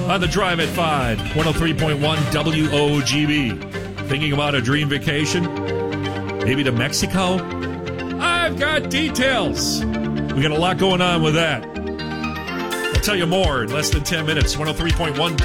On the Drive at 5, 103.1 WOGB. Thinking about a dream vacation? Maybe to Mexico? I've got details. We got a lot going on with that. I'll tell you more in less than 10 minutes. 103.1